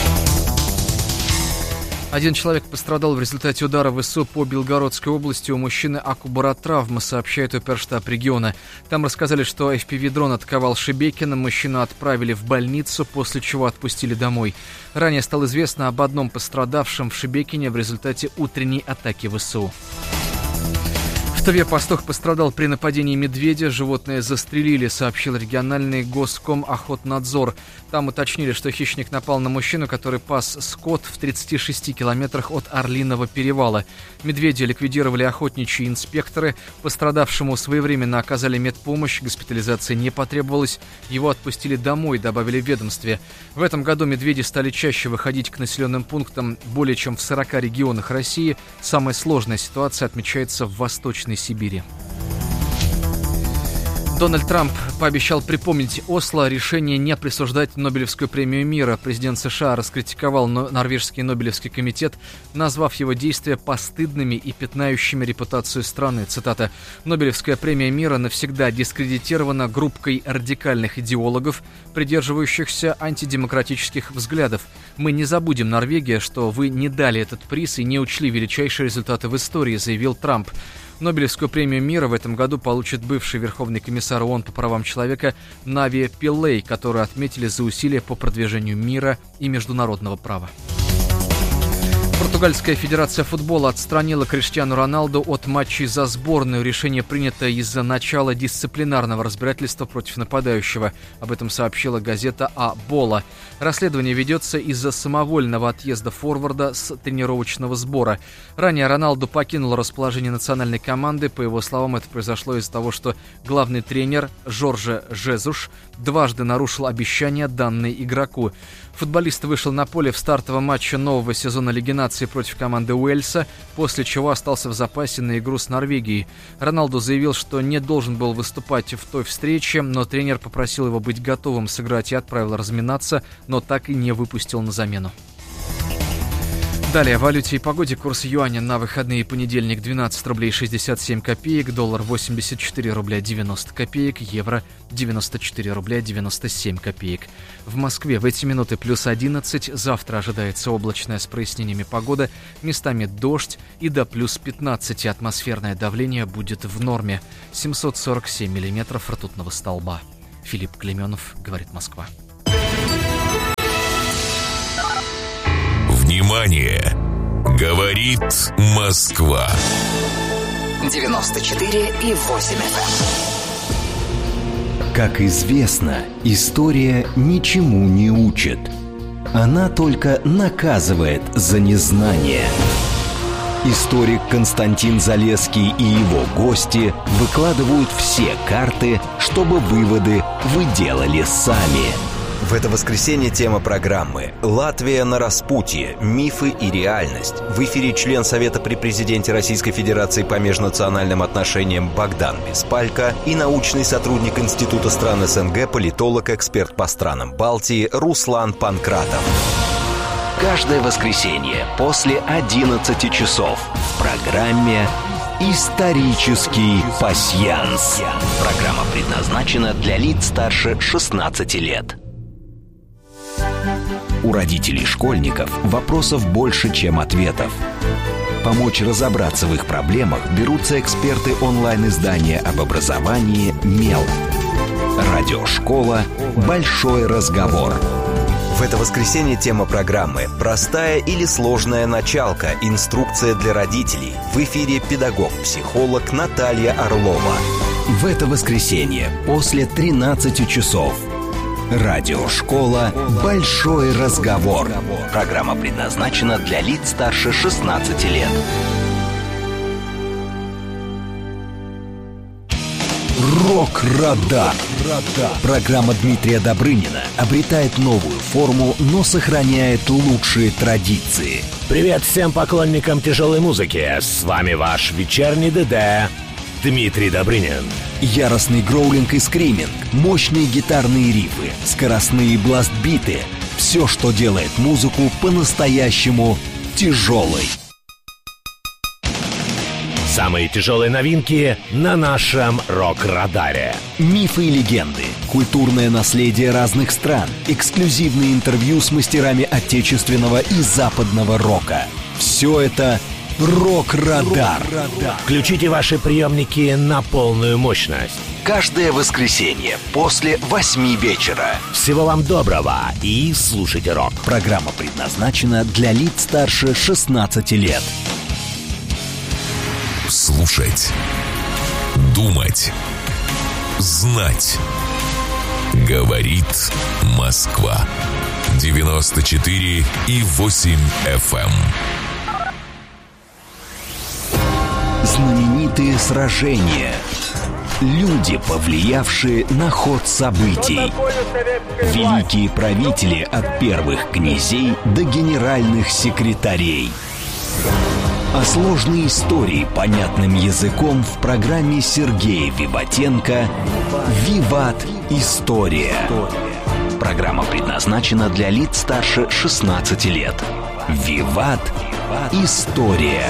S5: Один человек пострадал в результате удара ВСУ по Белгородской области. У мужчины акубаротравма, сообщает оперштаб региона. Там рассказали, что эф пи ви-дрон атаковал Шебекино. Мужчину отправили в больницу, после чего отпустили домой. Ранее стало известно об одном пострадавшем в Шебекине в результате утренней атаки ВСУ. В Тыве пастух пострадал при нападении медведя. Животное застрелили, сообщил региональный Госкомохотнадзор. Там уточнили, что хищник напал на мужчину, который пас скот в тридцати шести километрах от Орлиного перевала. Медведя ликвидировали охотничьи инспекторы. Пострадавшему своевременно оказали медпомощь, госпитализация не потребовалась. Его отпустили домой, добавили в ведомстве. В этом году медведи стали чаще выходить к населенным пунктам более чем в сорока регионах России. Самая сложная ситуация отмечается в Восточной Сибири. Дональд Трамп пообещал припомнить Осло решение не присуждать Нобелевскую премию мира. Президент США раскритиковал Норвежский Нобелевский комитет, назвав его действия постыдными и пятнающими репутацию страны. Цитата: «Нобелевская премия мира навсегда дискредитирована группкой радикальных идеологов, придерживающихся антидемократических взглядов. Мы не забудем, Норвегия, что вы не дали этот приз и не учли величайшие результаты в истории», заявил Трамп. Нобелевскую премию мира в этом году получит бывший верховный комиссар ООН по правам человека Нави Пиллей, которую отметили за усилия по продвижению мира и международного права. Португальская федерация футбола отстранила Криштиану Роналду от матчей за сборную. Решение принято из-за начала дисциплинарного разбирательства против нападающего. Об этом сообщила газета «А Бола». Расследование ведется из-за самовольного отъезда форварда с тренировочного сбора. Ранее Роналду покинул расположение национальной команды. По его словам, это произошло из-за того, что главный тренер Жорже Жезуш дважды нарушил обещания, данные игроку. Футболист вышел на поле в стартовом матче нового сезона Лиги наций против команды Уэльса, после чего остался в запасе на игру с Норвегией. Роналду заявил, что не должен был выступать в той встрече, но тренер попросил его быть готовым сыграть и отправил разминаться, но так и не выпустил на замену. Далее о валюте и погоде. Курс юаня на выходные: понедельник двенадцать рублей шестьдесят семь копеек, доллар восемьдесят четыре рубля девяносто копеек, евро девяносто четыре рубля девяносто семь копеек. В Москве в эти минуты плюс одиннадцать, завтра ожидается облачная с прояснениями погода, местами дождь и до плюс пятнадцать, атмосферное давление будет в норме, семьсот сорок семь миллиметров ртутного столба. Филипп Клеменов, говорит Москва.
S4: Внимание! Говорит Москва.
S10: девяносто четыре и восемь эф эм.
S7: Как известно, история ничему не учит. Она только наказывает за незнание. Историк Константин Залесский и его гости выкладывают все карты, чтобы выводы вы делали сами.
S6: В это воскресенье тема программы «Латвия на распутье. Мифы и реальность». В эфире член Совета при президенте Российской Федерации по межнациональным отношениям Богдан Беспалько и научный сотрудник Института стран СНГ, политолог, эксперт по странам Балтии Руслан Панкратов.
S7: Каждое воскресенье после одиннадцати часов в программе «Исторический пасьянс». Программа предназначена для лиц старше шестнадцати лет. У родителей школьников вопросов больше, чем ответов. Помочь разобраться в их проблемах берутся эксперты онлайн-издания об образовании «Мел». Радиошкола «Большой разговор».
S6: В это воскресенье тема программы «Простая или сложная началка. Инструкция для родителей». В эфире педагог-психолог Наталья Орлова.
S7: В это воскресенье после тринадцати часов. Радиошкола «Большой разговор». Программа предназначена для лиц старше шестнадцати лет. Рок-радар. Программа Дмитрия Добрынина обретает новую форму, но сохраняет лучшие традиции.
S11: Привет всем поклонникам тяжелой музыки. С вами ваш вечерний ДД Дмитрий Добрынин.
S7: Яростный гроулинг и скриминг, мощные гитарные рифы, скоростные бластбиты. Все, что делает музыку по-настоящему тяжелой.
S11: Самые тяжелые новинки на нашем рок-радаре.
S7: Мифы и легенды, культурное наследие разных стран, эксклюзивные интервью с мастерами отечественного и западного рока. Все это «Рок-радар».
S11: Включите ваши приемники на полную мощность.
S7: Каждое воскресенье после восьми вечера.
S11: Всего вам доброго и слушайте рок.
S7: Программа предназначена для лиц старше шестнадцати лет.
S4: Слушать, думать, знать. Говорит Москва. девяносто четыре и восемь эф эм.
S7: Знаменитые сражения. Люди, повлиявшие на ход событий. Великие правители от первых князей до генеральных секретарей. А сложные истории понятным языком в программе Сергея Виватенко «Виват. История». Программа предназначена для лиц старше шестнадцати лет. «Виват. История».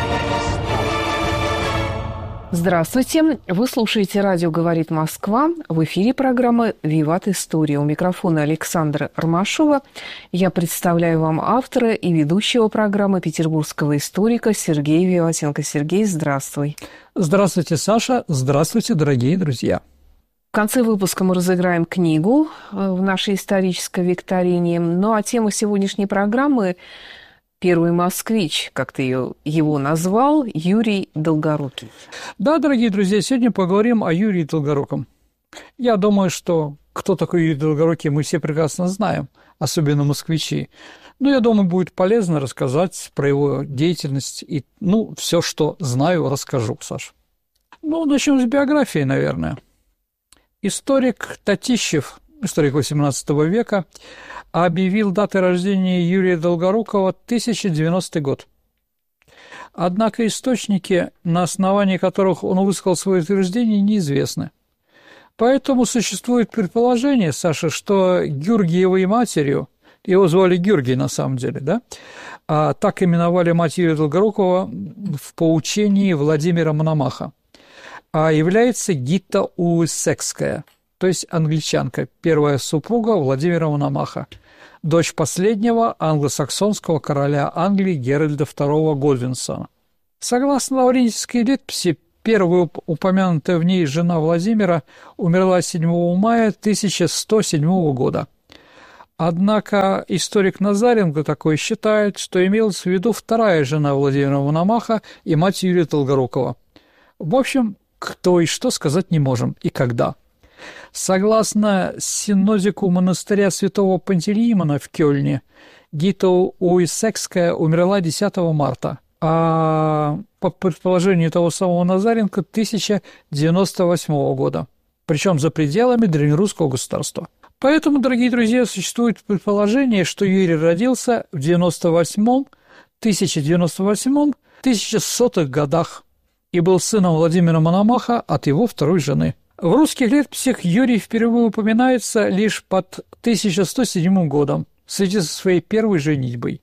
S12: Здравствуйте. Вы слушаете радио «Говорит Москва». В эфире программа «Виват. История». У микрофона Александра Ромашова. Я представляю вам автора и ведущего программы петербургского историка Сергея Виватенко. Сергей, здравствуй.
S13: Здравствуйте, Саша. Здравствуйте, дорогие друзья.
S12: В конце выпуска мы разыграем книгу в нашей исторической викторине. Ну а тема сегодняшней программы – «Первый москвич», как ты его назвал, Юрий Долгорукий.
S13: Да, дорогие друзья, сегодня поговорим о Юрии Долгоруком. Я думаю, что кто такой Юрий Долгорукий, мы все прекрасно знаем, особенно москвичи. Но я думаю, будет полезно рассказать про его деятельность и, ну, все, что знаю, расскажу, Саша. Ну, начнем с биографии, наверное. Историк Татищев, историк восемнадцатого века, объявил датой рождения Юрия Долгорукова тысяча девяностый год. Однако источники, на основании которых он высказал свое утверждение, неизвестны. Поэтому существует предположение, Саша, что Георгиевой матерью, его звали Георгий на самом деле, да, а так именовали мать Юрия Долгорукова в поучении Владимира Мономаха, а является Гита Уиссекская, то есть англичанка, первая супруга Владимира Мономаха, дочь последнего англосаксонского короля Англии Геральда второго Годвинсона. Согласно лаврентийской летописи, первая упомянутая в ней жена Владимира умерла седьмого мая тысяча сто седьмого года. Однако историк Назаренко такой считает, что имелась в виду вторая жена Владимира Мономаха и мать Юрия Долгорукова. В общем, кто и что сказать не можем, и когда. Согласно синодику монастыря святого Пантелеимона в Кёльне, Гита Уиссекская умерла десятого марта, а по предположению того самого Назаренко тысяча девяносто восьмого года, причем за пределами древнерусского государства. Поэтому, дорогие друзья, существует предположение, что Юрий родился в девяносто восьмом, тысяча девяносто восьмом, тысяча сотых годах и был сыном Владимира Мономаха от его второй жены. В русских летописях Юрий впервые упоминается лишь под тысяча сто седьмым годом, в связи со своей первой женитьбой.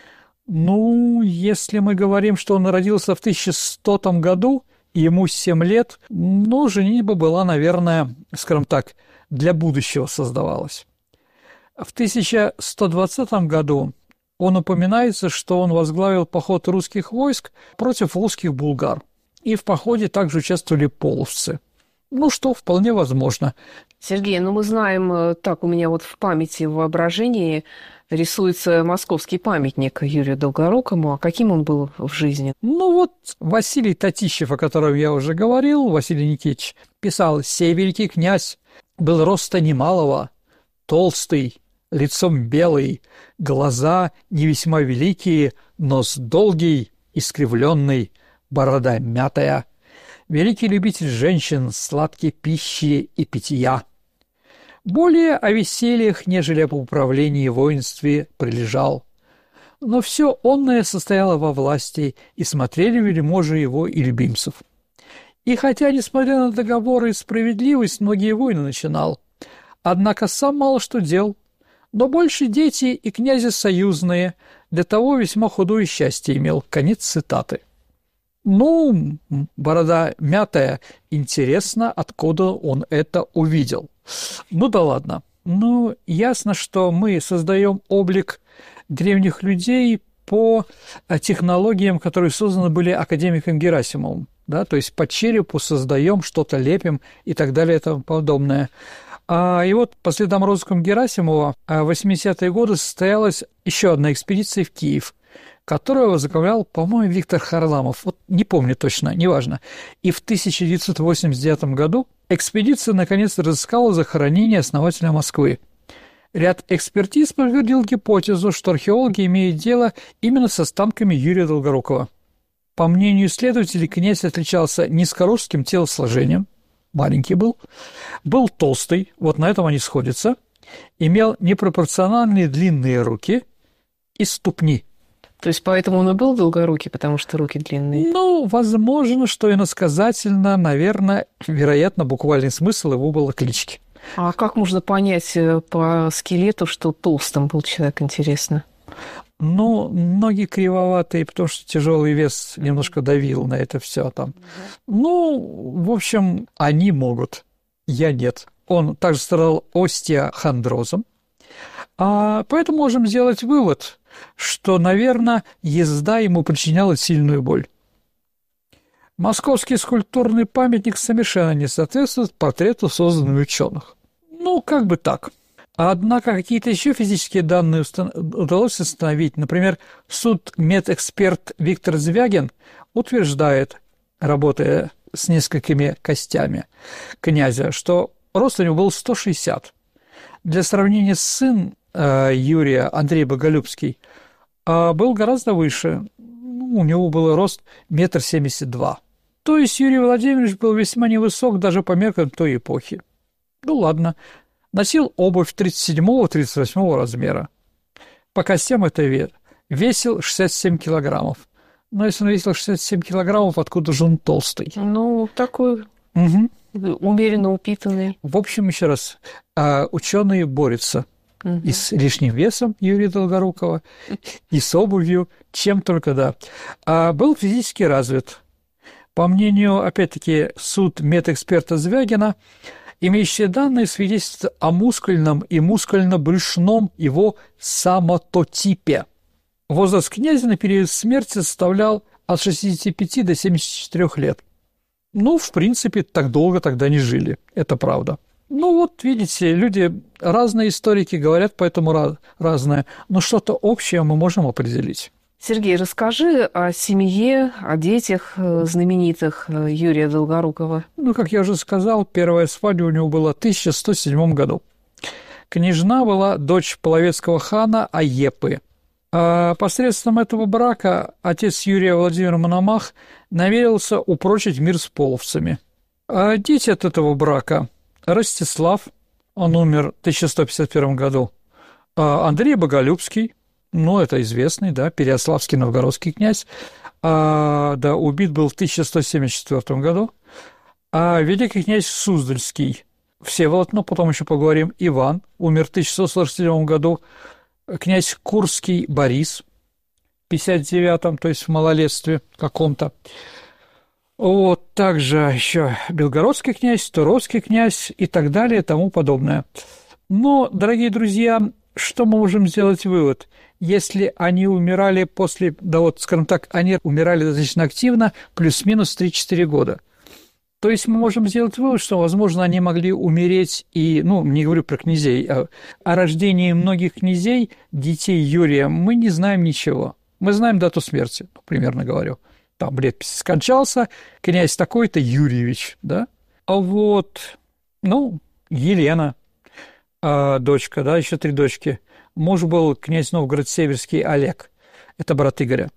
S13: Ну, если мы говорим, что он родился в тысяча стотом году, и ему семь лет, ну, женитьба была, наверное, скажем так, для будущего создавалась. В тысяча сто двадцатом году он упоминается, что он возглавил поход русских войск против волжских булгар, и в походе также участвовали половцы. Ну что, вполне возможно.
S12: Сергей, ну мы знаем, так у меня вот в памяти, в воображении рисуется московский памятник Юрию Долгорукому. А каким он был в жизни?
S13: Ну вот Василий Татищев, о котором я уже говорил, Василий Никитич, писал: «Сей великий князь был роста немалого, толстый, лицом белый, глаза не весьма великие, нос долгий, искривленный, борода мятая. Великий любитель женщин, сладкой пищи и питья. Более о весельях, нежели об управлении и воинстве, прилежал. Но все онное состояло во власти, и смотрели вельможи его и любимцев. И хотя, несмотря на договоры и справедливость, многие войны начинал, однако сам мало что дел, но больше дети и князи союзные, для того весьма худое счастье имел». Конец цитаты. Ну, борода мятая, интересно, откуда он это увидел. Ну да ладно. Ну, ясно, что мы создаем облик древних людей по технологиям, которые созданы были академиком Герасимовым, да, то есть по черепу создаем, что-то лепим и так далее и тому подобное. А, и вот по следам розыском Герасимова в восьмидесятые годы состоялась еще одна экспедиция в Киев, которую возглавлял, по-моему, Виктор Харламов, вот не помню точно, неважно. И в тысяча девятьсот восемьдесят девятом году экспедиция наконец разыскала захоронение основателя Москвы. Ряд экспертиз подтвердил гипотезу, что археологи имеют дело именно с останками Юрия Долгорукова. По мнению исследователей, князь отличался низкоросским телосложением, маленький был, был толстый, вот на этом они сходятся, имел непропорциональные длинные руки и ступни,
S12: То есть поэтому он и был долгорукий, потому что руки длинные?
S13: Ну, возможно, что иносказательно, наверное, вероятно, буквальный смысл его был клички.
S12: А как можно понять по скелету, что толстым был человек, интересно?
S13: Ну, ноги кривоватые, потому что тяжелый вес немножко давил на это все там. Ну, в общем, они могут, я нет. Он также страдал остеохондрозом. А поэтому можем сделать вывод, что, наверное, езда ему причиняла сильную боль. Московский скульптурный памятник совершенно не соответствует портрету, созданному ученых. Ну, как бы так. Однако какие-то еще физические данные удалось установить. Например, судмедэксперт Виктор Звягин утверждает, работая с несколькими костями князя, что рост у него был сто шестьдесят. Для сравнения, сын э, Юрия, Андрей Боголюбский, э, был гораздо выше. Ну, у него был рост метр семьдесят два. То есть Юрий Владимирович был весьма невысок даже по меркам той эпохи. Ну ладно. Носил обувь тридцать седьмого — тридцать восьмого размера. По костям это вес. Весил шестьдесят семь килограммов. Но если он весил шестьдесят семь килограммов, откуда же он толстый?
S12: Ну, такой
S13: угу.
S12: умеренно упитанный.
S13: В общем, еще раз, ученые борются угу. и с лишним весом Юрия Долгорукова, и с обувью, чем только да. А был физически развит. По мнению, опять-таки, судмедэксперта Звягина, имеющие данные свидетельствуют о мускульном и мускульно-брюшном его самототипе. Возраст князя на период смерти составлял от шестидесяти пяти до семидесяти четырёх лет. Ну, в принципе, так долго тогда не жили, это правда. Ну вот, видите, люди, разные историки говорят, поэтому раз, разное, но что-то общее мы можем определить.
S12: Сергей, расскажи о семье, о детях знаменитых Юрия Долгорукова.
S13: Ну, как я уже сказал, первая свадьба у него была в тысяча сто седьмом году. Княжна была дочь половецкого хана Аепы. А посредством этого брака отец Юрия Владимир Мономах намерился упрочить мир с половцами. А дети от этого брака – Ростислав, он умер в тысяча сто пятьдесят первом году, а Андрей Боголюбский, ну, это известный, да, переяславский новгородский князь, а, да, убит был в тысяча сто семьдесят четвёртом году, а великий князь Суздальский, Всеволод, ну, потом еще поговорим, Иван, умер в тысяча сто сорок седьмом году, князь Курский Борис, в пятьдесят девятом, то есть в малолетстве каком-то, вот, также еще Белгородский князь, Туровский князь и так далее и тому подобное. Но, дорогие друзья, что мы можем сделать вывод? Если они умирали после, да вот, скажем так, они умирали достаточно активно, плюс-минус три-четыре года. То есть мы можем сделать вывод, что, возможно, они могли умереть и, ну, не говорю про князей, а о рождении многих князей, детей Юрия, мы не знаем ничего. Мы знаем дату смерти, примерно говорю. Там летопись скончался, князь такой-то Юрьевич, да? А вот, ну, Елена, а, дочка, да, еще три дочки. Муж был князь Новгород-Северский Олег, это брат Игоря.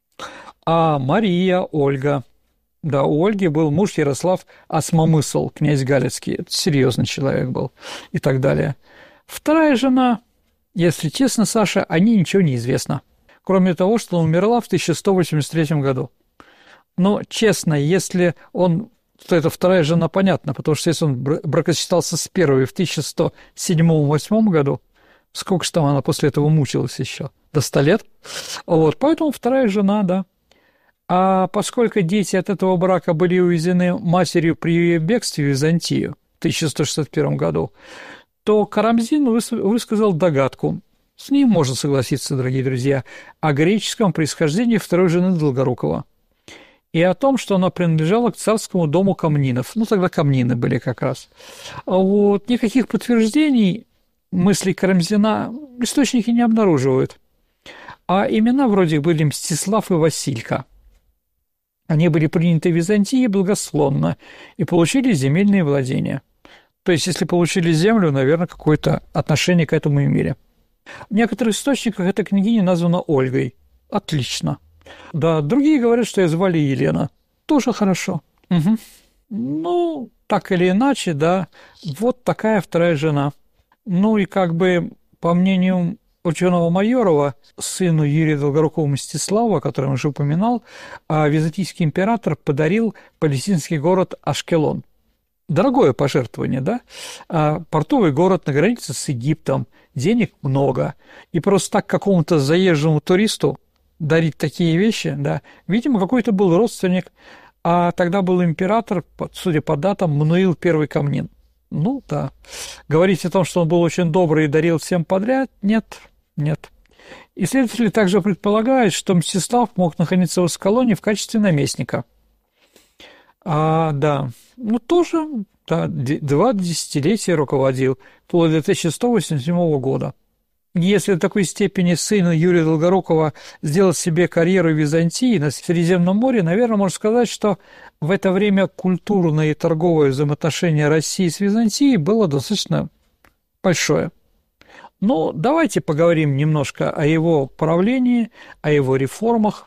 S13: А Мария, Ольга, да, у Ольги был муж Ярослав Осмомысл, князь Галицкий, это серьезный человек был и так далее. Вторая жена, если честно, Саша, о ней ничего не известно, кроме того, что она умерла в тысяча сто восемьдесят третьем году. Но, честно, если он, то это вторая жена, понятно, потому что если он бракосочетался с первой в тысяча сто седьмом-восьмом году, сколько же там она после этого мучилась еще? До ста лет? Вот, поэтому вторая жена, да. А поскольку дети от этого брака были увезены матерью при ее бегстве в Византию в тысяча сто шестьдесят первом году, то Карамзин высказал догадку, с ним можно согласиться, дорогие друзья, о греческом происхождении второй жены Долгорукова и о том, что она принадлежала к царскому дому Комнинов. Ну, тогда Комнины были как раз. Вот, никаких подтверждений мыслей Карамзина источники не обнаруживают. А имена вроде были Мстислав и Василька. Они были приняты в Византии благосклонно и получили земельные владения. То есть, если получили землю, наверное, какое-то отношение к этому имели. В некоторых источниках эта княгиня названа Ольгой. Отлично. Да, другие говорят, что ее звали Елена. Тоже хорошо. Угу. Ну, так или иначе, да, вот такая вторая жена. Ну и как бы, по мнению ученого Майорова, сыну Юрия Долгорукова-Мстислава, о котором я уже упоминал, византийский император подарил палестинский город Ашкелон. Дорогое пожертвование, да? Портовый город на границе с Египтом, денег много. И просто так какому-то заезжему туристу дарить такие вещи, да, видимо, какой-то был родственник, а тогда был император, судя по датам, Мануил I Камнин. Ну, да. Говорить о том, что он был очень добрый и дарил всем подряд, нет, нет. Исследователи также предполагают, что Мстислав мог находиться в Аскалоне в качестве наместника. А, да, ну, тоже, да, два десятилетия руководил, вплоть до тысяча сто восемьдесят седьмого года. Если до такой степени сын Юрия Долгорукова сделал себе карьеру в Византии на Средиземном море, наверное, можно сказать, что в это время культурное и торговое взаимоотношение России с Византией было достаточно большое. Но давайте поговорим немножко о его правлении, о его реформах.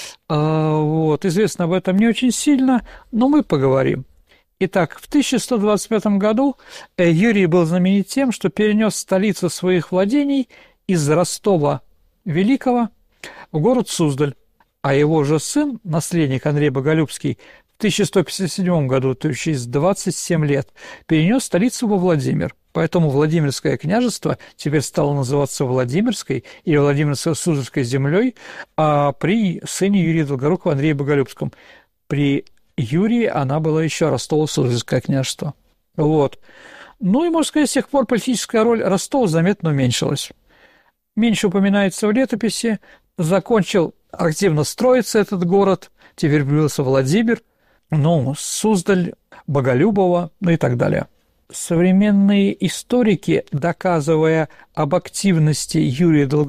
S13: Вот, известно об этом не очень сильно, но мы поговорим. Итак, в тысяча сто двадцать пятом году Юрий был знаменит тем, что перенес столицу своих владений из Ростова Великого в город Суздаль, а его же сын, наследник Андрей Боголюбский, в тысяча сто пятьдесят седьмом году, то есть через двадцать семь лет, перенес столицу во Владимир. Поэтому Владимирское княжество теперь стало называться Владимирской или Владимирско-Суздальской землей, а при сыне Юрия Долгорукова Андрея Боголюбском. При Юрии она была еще Ростово-Суздальское княжество. Вот. Ну и, можно сказать, с тех пор политическая роль Ростова заметно уменьшилась. Меньше упоминается в летописи, закончил активно строиться этот город, теперь появился Владимир, ну, Суздаль, Боголюбово, ну и так далее. Современные историки, доказывая об активности Юрия Долгорукова